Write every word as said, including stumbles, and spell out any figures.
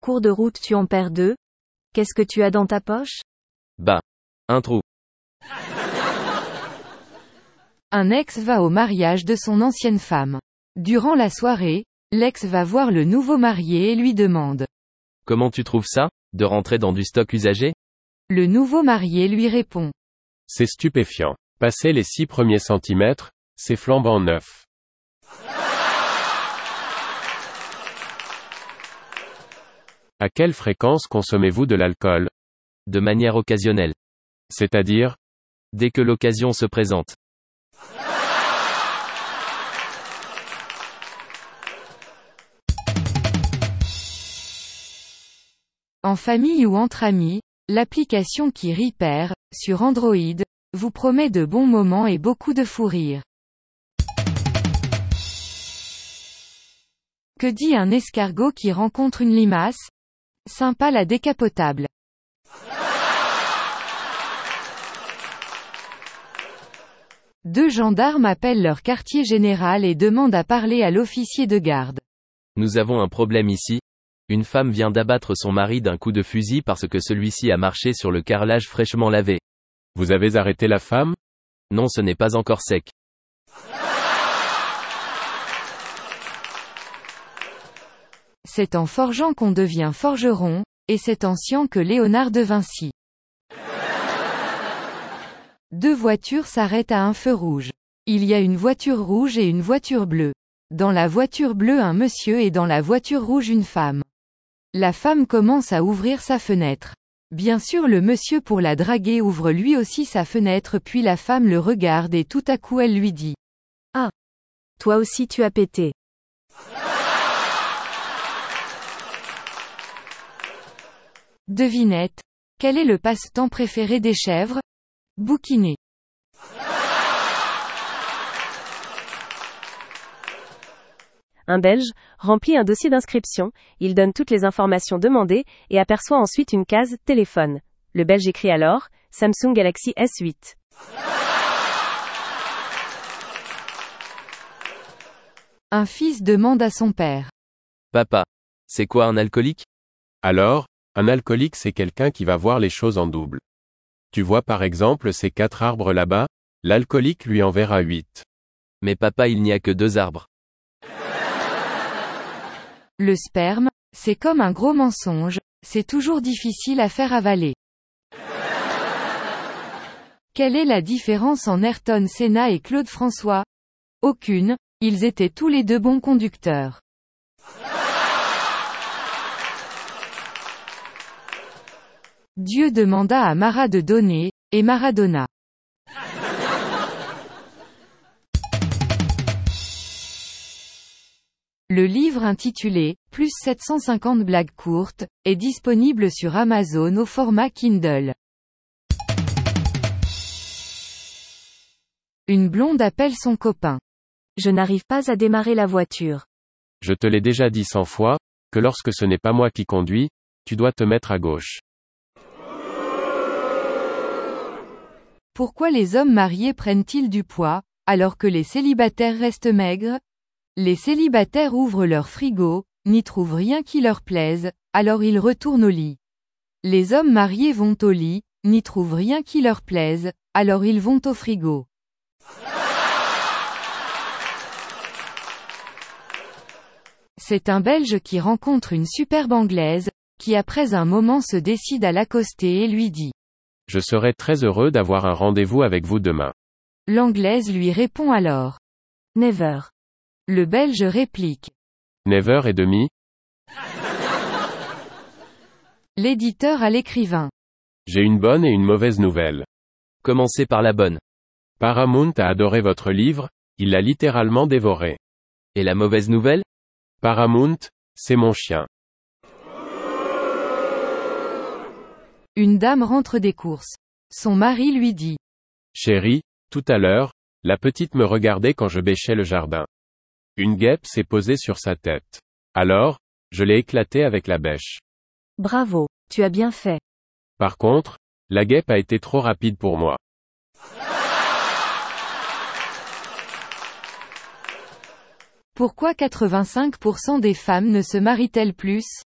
Cours de route tu en perds deux. Qu'est-ce que tu as dans ta poche? Bah. Un trou. Un ex va au mariage de son ancienne femme. Durant la soirée, l'ex va voir le nouveau marié et lui demande. Comment tu trouves ça, de rentrer dans du stock usagé? Le nouveau marié lui répond. C'est stupéfiant. Passé les six premiers centimètres, c'est flambant neuf. À quelle fréquence consommez-vous de l'alcool? De manière occasionnelle. C'est-à-dire? Dès que l'occasion se présente. En famille ou entre amis, l'application qui Repair, sur Android, vous promet de bons moments et beaucoup de fou rire. Que dit un escargot qui rencontre une limace? Sympa la décapotable. Deux gendarmes appellent leur quartier général et demandent à parler à l'officier de garde. Nous avons un problème ici. Une femme vient d'abattre son mari d'un coup de fusil parce que celui-ci a marché sur le carrelage fraîchement lavé. Vous avez arrêté la femme? Non, ce n'est pas encore sec. C'est en forgeant qu'on devient forgeron, et c'est en sciant que Léonard de Vinci. Deux voitures s'arrêtent à un feu rouge. Il y a une voiture rouge et une voiture bleue. Dans la voiture bleue un monsieur et dans la voiture rouge une femme. La femme commence à ouvrir sa fenêtre. Bien sûr le monsieur pour la draguer ouvre lui aussi sa fenêtre puis la femme le regarde et tout à coup elle lui dit. Ah. Toi aussi tu as pété. Devinette. Quel est le passe-temps préféré des chèvres? Bouquiner. Un Belge remplit un dossier d'inscription, il donne toutes les informations demandées et aperçoit ensuite une case « Téléphone ». Le Belge écrit alors « Samsung Galaxy S huit ». Un fils demande à son père. Papa. C'est quoi un alcoolique? Alors, un alcoolique c'est quelqu'un qui va voir les choses en double. Tu vois par exemple ces quatre arbres là-bas, l'alcoolique lui en verra huit. Mais papa il n'y a que deux arbres. Le sperme, c'est comme un gros mensonge, c'est toujours difficile à faire avaler. Quelle est la différence en Ayrton Senna et Claude François? Aucune, ils étaient tous les deux bons conducteurs. Dieu demanda à Mara de donner, et Mara donna. Le livre intitulé « Plus sept cent cinquante blagues courtes » est disponible sur Amazon au format Kindle. Une blonde appelle son copain. Je n'arrive pas à démarrer la voiture. Je te l'ai déjà dit cent fois, que lorsque ce n'est pas moi qui conduis, tu dois te mettre à gauche. Pourquoi les hommes mariés prennent-ils du poids, alors que les célibataires restent maigres? Les célibataires ouvrent leur frigo, n'y trouvent rien qui leur plaise, alors ils retournent au lit. Les hommes mariés vont au lit, n'y trouvent rien qui leur plaise, alors ils vont au frigo. C'est un Belge qui rencontre une superbe Anglaise, qui après un moment se décide à l'accoster et lui dit. Je serai très heureux d'avoir un rendez-vous avec vous demain. L'Anglaise lui répond alors. Never. Le Belge réplique. Never et demi. L'éditeur à l'écrivain. J'ai une bonne et une mauvaise nouvelle. Commencez par la bonne. Paramount a adoré votre livre, il l'a littéralement dévoré. Et la mauvaise nouvelle? Paramount, c'est mon chien. Une dame rentre des courses. Son mari lui dit. Chérie, tout à l'heure, la petite me regardait quand je bêchais le jardin. Une guêpe s'est posée sur sa tête. Alors, je l'ai éclatée avec la bêche. Bravo, tu as bien fait. Par contre, la guêpe a été trop rapide pour moi. Pourquoi quatre-vingt-cinq pour cent des femmes ne se marient-elles plus?